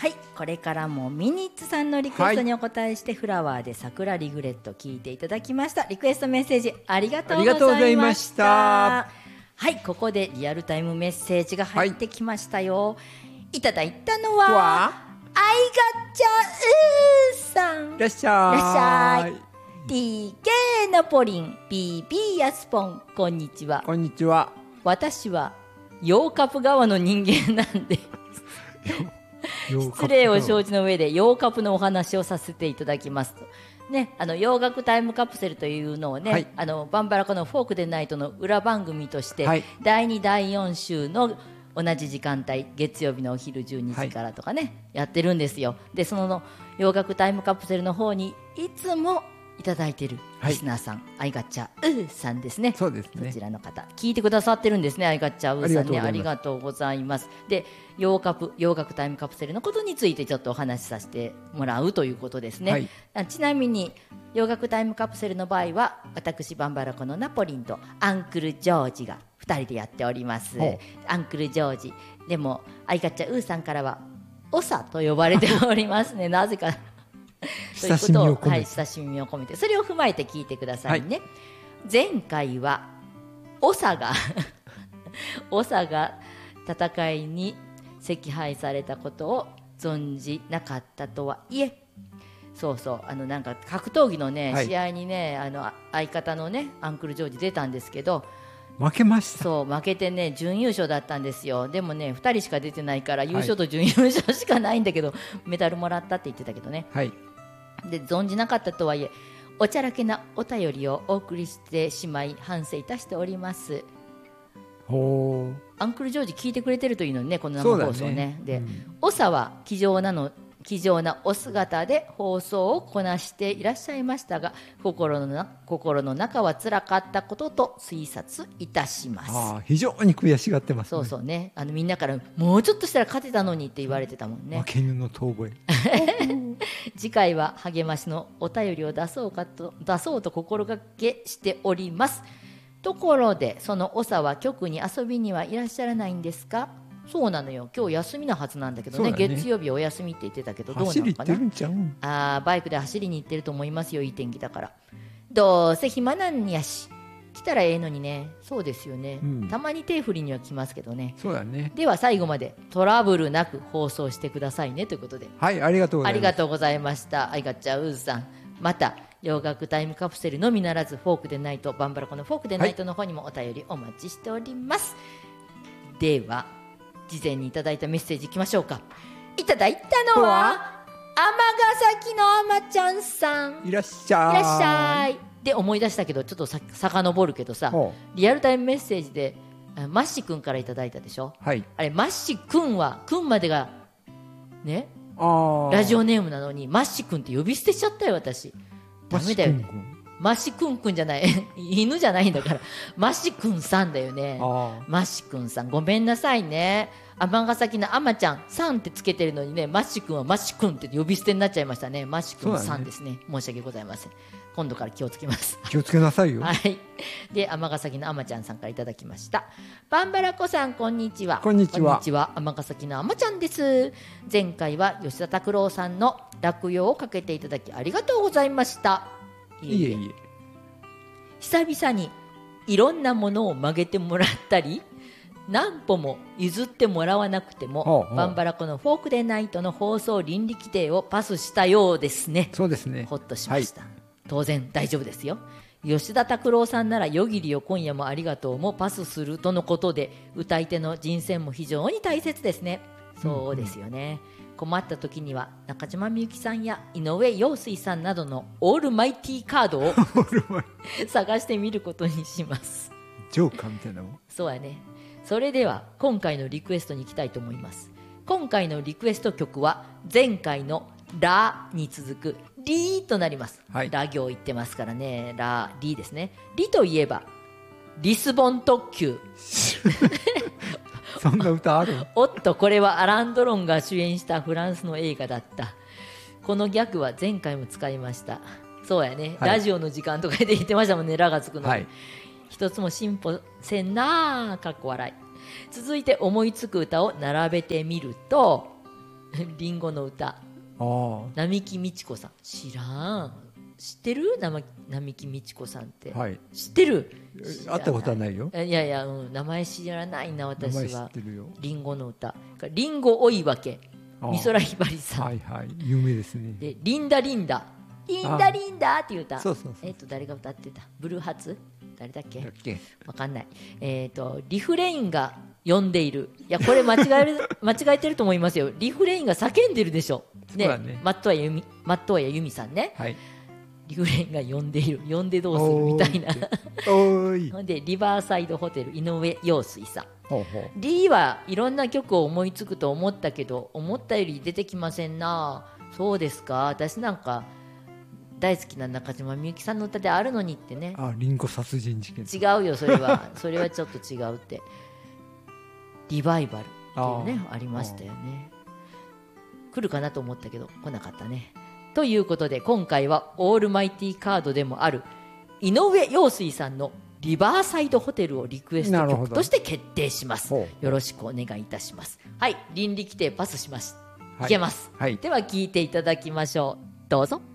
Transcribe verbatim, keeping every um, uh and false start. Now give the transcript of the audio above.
はい、これからもミニッツさんのリクエストにお答えして、はい、フラワーで桜リグレット聞いていただきました。リクエストメッセージありがとうございました。はい、ここでリアルタイムメッセージが入ってきましたよ。はい、いただいたのはアイガチャウーさん。 いらっしゃい。 いらっしゃい。ティーケー ナポリン ピービー ヤスポン、こんにちは。 こんにちは。 私はヨーカプ川の人間なんで失礼を承知の上でヨーカプのお話をさせていただきますと、ね、あの洋楽タイムカプセルというのをね、はい、あのバンバラコのフォークでナイトの裏番組として、はい、だいにだいよん週の同じ時間帯月曜日のお昼じゅうにじからとかね、はい、やってるんですよ。でその洋楽タイムカプセルの方にいつもいただいているリスナーさん、はい、アイガッチャウーさんですね。 そうですね。 そちらの方聞いてくださってるんですね。アイガッチャウーさんね、ありがとうございます。で洋カ洋楽タイムカプセルのことについてちょっとお話しさせてもらうということですね。はい、ちなみに洋楽タイムカプセルの場合は私バンバラコのナポリンとアンクルジョージがふたりでやっております。アンクルジョージでもアイガッチャウーさんからはオサと呼ばれておりますね。なぜか親しみを込めて、 はい、親しみを込めてそれを踏まえて聞いてくださいね。はい、前回は長が長が戦いに惜敗されたことを存じなかったとはいえ、そうそう、あのなんか格闘技のね、はい、試合にね、あの相方のねアンクルジョージ出たんですけど負けました。 そう負けてね準優勝だったんですよ。でもねふたりしか出てないから優勝と準優勝しかないんだけど、はい、メダルもらったって言ってたけどね、はい、で存じなかったとはいえおちゃらけなお便りをお送りしてしまい反省いたしております。ほー、アンクルジョージ聞いてくれてるといいのにね、この生放送 ね, ねで、うん、長は気丈なの気丈なお姿で放送をこなしていらっしゃいましたが、心 の, な心の中は辛かったことと推察いたします。 あ、非常に悔しがってますね。 そうそうね、あのみんなからもうちょっとしたら勝てたのにって言われてたもんね。 負け犬の遠吠え次回は励ましのお便りを出そうかと出そうと心がけしております。ところでその長は局に遊びにはいらっしゃらないんですか？そうなのよ、今日休みなはずなんだけど ね, ね月曜日お休みって言ってたけど、どうなのかな。 走り行ってるんちゃう？ あバイクで走りに行ってると思いますよ、いい天気だから。どうせ暇なんやし来たらええのにね。そうですよね、うん、たまに手振りには来ますけどね。 そうだね。 では最後までトラブルなく放送してくださいねということで、 はい、ありがとうございます。 ありがとうございました。アイガッチャウーズさん、また洋楽タイムカプセルのみならずフォークでナイト、バンバラコのフォークでナイトの方にもお便りお待ちしております。はい、では事前にいただいたメッセージいきましょうか。いただいたのは尼崎のあまちゃんさん。 いらっしゃい。 いらっしゃい。で思い出したけどちょっとさ遡るけどさ、リアルタイムメッセージでマッシ君からいただいたでしょ。はい、あれマッシ君は君までがねあラジオネームなのにマッシ君って呼び捨てしちゃったよ私。ダメだよね。マッシくんくんじゃない犬じゃないんだからマッシくんさんだよね。マッシくんさんごめんなさいね。尼崎のあまちゃんさんってつけてるのにね、マッシくんはマッシくんって呼び捨てになっちゃいましたね。マッシくんさんです ね, ね申し訳ございません。今度から気をつけます。 気をつけなさいよ。 はい。で尼崎のあまちゃんさんからいただきました。バンバラコさんこんにちは。 こんにちは。 こんにちは、尼崎のあまちゃんです。前回は吉田拓郎さんの落葉をかけていただきありがとうございました。 いえいえいえ。 久々にいろんなものを曲げてもらったり何歩も譲ってもらわなくても、ほうほうバンバラコのフォークデーナイトの放送倫理規定をパスしたようですね。 そうですね。 ほっとしました。はい、当然大丈夫ですよ。吉田拓郎さんなら夜霧よ今夜もありがとうもパスするとのことで、歌い手の人選も非常に大切ですね。そうですよね、うんうん、困った時には中島みゆきさんや井上陽水さんなどのオールマイティーカードを探してみることにします。 ジョーカーみたいなもん。 そうやね。それでは今回のリクエストに行きたいと思います。今回のリクエスト曲は前回のラに続くリとなります、はい、ラ行言ってますからね。ラリですね。リといえばリスボン特急そんな歌ある？ おっとこれはアラン・ドロンが主演したフランスの映画だった。このギャグは前回も使いました。そうやね、はい、ラジオの時間とかで言ってましたもんね、ラがつくの、はい、一つも進歩せんなかっこ笑い。続いて思いつく歌を並べてみると、 リンゴの歌。 あ並木道子さん、知らん。知ってる？並木道子さんって、 はい、 知ってる？ 会ったことはないよ。 いやいや、うん、名前知らないな私は。 名前知ってるよ。 リンゴの歌、リンゴ追い分け、美空ひばりさん。 はいはい、有名ですね。 でリンダリンダリンダリンダっていう歌。 そうそうそう。 えっ、ー、と誰が歌ってた？ブルーハーツ？誰だっけ？ だっけ？ わかんない。えっ、ー、とリフレインが呼んでいる。いやこれ間違える間違えてると思いますよ。リフレインが叫んでるでしょ。ね。ね、マットワヤユミマットワヤユミさんね。 はい。 リフレインが呼んでいる、呼んでどうするみたいな。 おーい。 でリバーサイドホテル、井上陽水さん。 ほうほう。 リーはいろんな曲を思いつくと思ったけど思ったより出てきませんな。そうですか。私なんか大好きな中島みゆきさんの歌であるのにってね。 あ、リンゴ殺人事件。 違うよそれは。それはちょっと違うって。リバイバルっていうね あ, ありましたよね。来るかなと思ったけど来なかったね。ということで今回はオールマイティカードでもある井上陽水さんのリバーサイドホテルをリクエスト曲として決定します。よろしくお願いいたします。はい、倫理規定パスします。いけます、 はい、 では聴いていただきましょう。どうぞ。